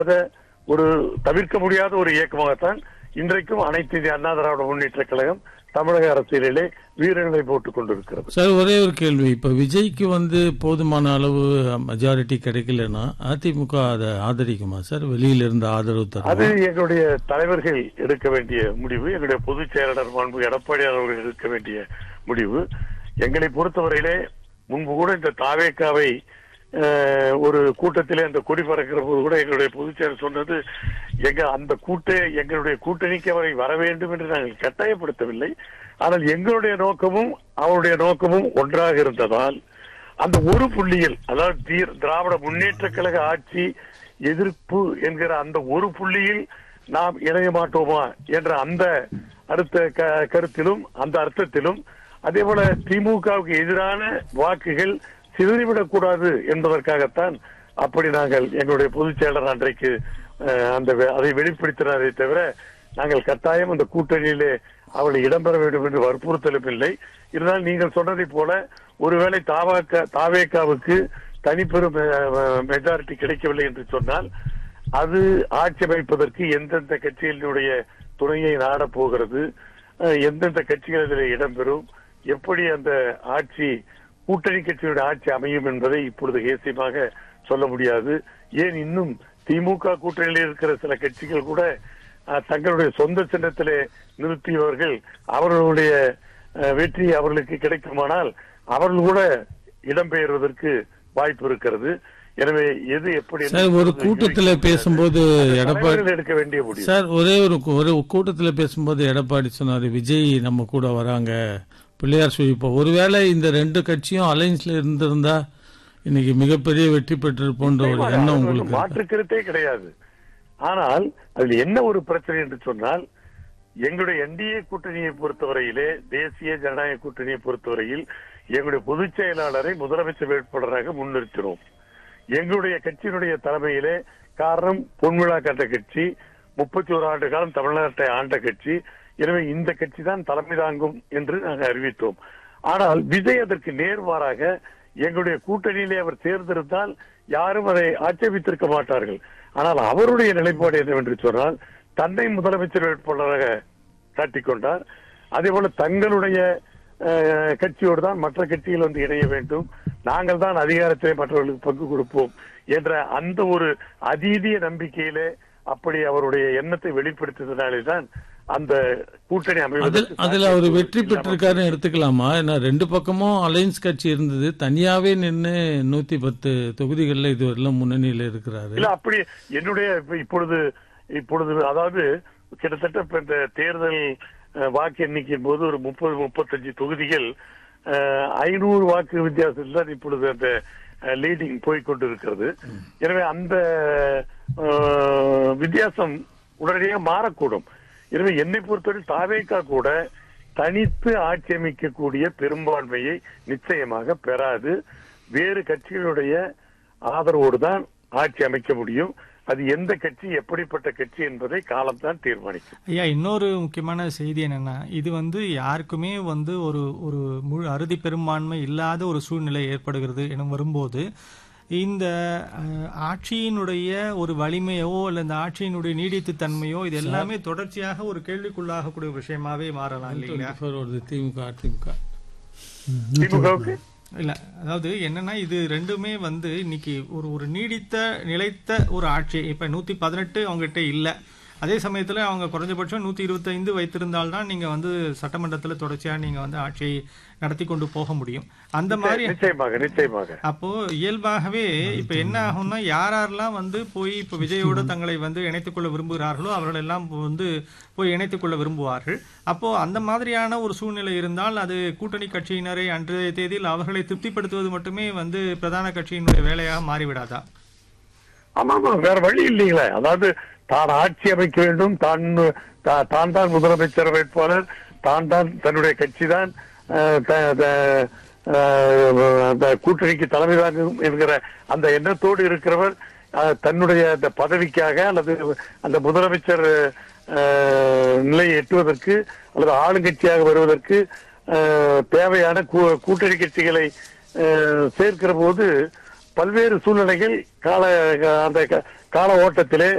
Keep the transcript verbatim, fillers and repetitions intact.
ஒரு தவிர்க்க முடியாத ஒரு இயக்கமாகத்தான் இன்றைக்கும் அனைத்து இந்திய அண்ணா திராவிட முன்னேற்ற கழகம் தமிழக அரசியலிலே வீரர்களை போட்டுக் கொண்டிருக்கிறது. சார், ஒரே ஒரு கேள்வி. இப்ப விஜய்க்கு வந்து போதுமான அளவு மெஜாரிட்டி கிடைக்கலன்னா அதிமுக அதை ஆதரிக்குமா சார்? வெளியில இருந்து ஆதரவு தரும்? அது எங்களுடைய தலைவர்கள் எடுக்க வேண்டிய முடிவு. எங்களுடைய பொதுச் செயலாளர் மாண்பு எடப்பாடியார் அவர்கள் எடுக்க வேண்டிய முடிவு. எங்களை பொறுத்தவரையிலே முன்பு கூட இந்த தாவேக்காவை ஒரு கூட்டத்திலே அந்த கொடி பறக்கிற போது கூட எங்களுடைய பொதுச் செயலர் சொன்னது, எங்க அந்த கூட்ட எங்களுடைய கூட்டணிக்கு அவரை வர வேண்டும் என்று நாங்கள் கட்டாயப்படுத்தவில்லை. ஆனால் எங்களுடைய நோக்கமும் அவருடைய நோக்கமும் ஒன்றாக இருந்ததால் அந்த ஒரு புள்ளியில், அதாவது திராவிட முன்னேற்ற கழக ஆட்சி எதிர்ப்பு என்கிற அந்த ஒரு புள்ளியில் நாம் இணைய மாட்டோமா என்ற அந்த அடுத்த கருத்திலும் அந்த அர்த்தத்திலும், அதே போல திமுகவுக்கு எதிரான வாக்குகள் சிதறிவிடக் கூடாது என்பதற்காகத்தான் அப்படி நாங்கள் எங்களுடைய பொதுச் செயலர் அன்றைக்கு அந்த அதை வெளிப்படுத்தினாரே தவிர நாங்கள் கட்டாயம் அந்த கூட்டணியிலே அவளை இடம்பெற வேண்டும் என்று வற்புறுத்தலும் இல்லை. இருந்தால் நீங்கள் சொன்னதை போல ஒருவேளை தாவாக்க தாவேக்காவுக்கு தனிப்பெரும் மெஜாரிட்டி கிடைக்கவில்லை என்று சொன்னால் அது ஆட்சி அமைப்பதற்கு எந்தெந்த கட்சிகளினுடைய துணையை நாடப் போகிறது, எந்தெந்த கட்சிகள் இதில் இடம்பெறும், எப்படி அந்த ஆட்சி கூட்டணி கட்சியுடைய ஆட்சி அமையும் என்பதை இப்பொழுது ஏசியமாக சொல்ல முடியாது. ஏன் இன்னும் திமுக கூட்டணியில் இருக்கிற சில கட்சிகள் கூட தங்களுடைய சொந்த சின்னத்திலே நிறுத்தியவர்கள் அவர்களுடைய வெற்றி அவர்களுக்கு கிடைக்குமானால் அவர்கள் கூட இடம்பெயர்வதற்கு வாய்ப்பு இருக்கிறது. எனவே எது எப்படி சார், ஒரு கூட்டத்தில் பேசும்போது எடப்பாடி எடுக்க வேண்டிய முடியும். சார், ஒரே ஒரு ஒரு கூட்டத்தில் பேசும்போது எடப்பாடி சொன்னாரு, விஜய் நம்ம கூட வராங்க, பிள்ளையார் சுழிப்போ. ஒருவேளை இந்த ரெண்டு கட்சியும் அலைன்ஸ்ல இருந்திருந்தா இன்னைக்கு மிகப்பெரிய வெற்றி பெற்றிருப்போன்ற ஒரு எண்ணம் உங்களுக்கு? மாற்று கருத்தே கிடையாது. ஆனால் அதுல என்ன ஒரு பிரச்சனை என்று சொன்னால், எங்களுடைய என்டிஏ கூட்டணியை பொறுத்தவரையிலே, தேசிய ஜனநாயக கூட்டணியை பொறுத்தவரையில் எங்களுடைய பொதுச் செயலாளரை முதலமைச்சர் வேட்பாளராக முன்னிறுத்தினோம். எங்களுடைய கட்சியினுடைய தலைமையிலே, காரணம் பொன்விழா கண்ட கட்சி, முப்பத்தி ஒரு ஆண்டு காலம் தமிழ்நாட்டை ஆண்ட கட்சி, எனவே இந்த கட்சி தான் தலைமை தாங்கும் என்று நாங்கள் அறிவித்தோம். ஆனால் விஜய் அதற்கு நேர்மாறாக எங்களுடைய கூட்டணியிலே அவர் சேர்ந்திருந்தால் யாரும் அதை ஆட்சேபித்திருக்க மாட்டார்கள். ஆனால் அவருடைய நிலைப்பாடு என்னவென்று சொன்னால், தன்னை முதலமைச்சர் வேட்பாளராக காட்டிக்கொண்டார். அதே போல தங்களுடைய கட்சியோடு தான் மற்ற கட்சிகள் வந்து இணைய வேண்டும், நாங்கள் தான் அதிகாரத்தை மற்றவர்களுக்கு பங்கு கொடுப்போம் என்ற அந்த ஒரு அதீதிய நம்பிக்கையிலே அப்படி அவருடைய எண்ணத்தை வெளிப்படுத்தியதனாலே தான் அந்த கூட்டணி அமைவது. அதுல அவர் வெற்றி பெற்றிருக்காருன்னு எடுத்துக்கலாமா? ஏன்னா ரெண்டு பக்கமும் அலைன்ஸ் கட்சி இருந்தது, தனியாவே நின்று நூத்தி பத்து தொகுதிகளில் இதுவரையிலும் முன்னணியில இருக்கிறாரு. இல்ல அப்படி என்னுடைய இப்பொழுது இப்பொழுது அதாவது கிட்டத்தட்ட இந்த தேர்தல் வாக்கு எண்ணிக்கையின் போது ஒரு முப்பது முப்பத்தஞ்சு தொகுதிகள் ஐநூறு வாக்கு வித்தியாசத்தில் தான் இப்பொழுது அந்த லீடிங் போய்கொண்டிருக்கிறது. எனவே அந்த வித்தியாசம் உடனடியாக மாறக்கூடும். எனவே என்னை பொறுத்தவரை தாவேகா கூட தனித்து ஆட்சி அமைக்கக்கூடிய பெரும்பான்மையை நிச்சயமாக பெறாது. வேறு கட்சிகளுடைய ஆதரவோடு தான் ஆட்சி அமைக்க முடியும். அது எந்த கட்சி எப்படிப்பட்ட கட்சி என்பதை காலம்தான் தீர்மானிக்கும். ஐயா, இன்னொரு முக்கியமான செய்தி என்னன்னா, இது வந்து யாருக்குமே வந்து ஒரு ஒரு முழு அறுதி பெரும்பான்மை இல்லாத ஒரு சூழ்நிலை ஏற்படுகிறது என வரும்போது, இந்த ஆட்சியினுடைய ஒரு வலிமையோ அல்ல இந்த ஆட்சியினுடைய நீடித்து தன்மையோ இது எல்லாமே தொடர்ச்சியாக ஒரு கேள்விக்குள்ளாகக்கூடிய விஷயமாவே மாறலாம் இல்லைங்களா? திமுக திமுக திமுகவுக்கு இல்ல, அதாவது என்னன்னா, இது ரெண்டுமே வந்து இன்னைக்கு ஒரு ஒரு நீடித்த நிலைத்த ஒரு ஆட்சி. இப்ப நூத்தி பதினெட்டு அவங்ககிட்ட இல்ல, அதே சமயத்துல அவங்க குறைஞ்சபட்சம் நூத்தி இருபத்தி ஐந்து வைத்திருந்தால்தான் நீங்க வந்து சட்டமன்றத்துல தொடர்ச்சியா நீங்க வந்து ஆட்சியை நடத்தி கொண்டு போக முடியும். அந்த மாதிரி நிச்சயமாக நிச்சயமாக அப்போ இயல்பாகவே இப்ப என்ன ஆகும்னா, யாரெல்லாம் வந்து போய் இப்ப விஜயோடு தங்களை வந்து இணைத்துக் கொள்ள விரும்புகிறார்களோ அவர்கள் எல்லாம் வந்து போய் இணைத்துக் கொள்ள விரும்புவார்கள். அப்போ அந்த மாதிரியான ஒரு சூழ்நிலை இருந்தால் அது கூட்டணி கட்சியினரை அன்றைய தேதியில் அவர்களை திருப்திப்படுத்துவது மட்டுமே வந்து பிரதான கட்சியினுடைய வேலையாக மாறிவிடாதா? ஆமா ஆமா, வேற வழி இல்லைங்களே. அதாவது தான் ஆட்சி அமைக்க வேண்டும், தான் தான் தான் முதலமைச்சர் வேட்பாளர், தான் தான் தன்னுடைய கட்சி தான் கூட்டணிக்கு தலைமை தாங்கும் என்கிற அந்த எண்ணத்தோடு இருக்கிறவர் தன்னுடைய அந்த பதவிக்காக அல்லது அந்த முதலமைச்சர் நிலையை எட்டுவதற்கு அல்லது ஆளுங்கட்சியாக வருவதற்கு தேவையான கூட்டணி கட்சிகளை சேர்க்கிற போது பல்வேறு சூழ்நிலைகள் கால அந்த கால ஓட்டத்திலே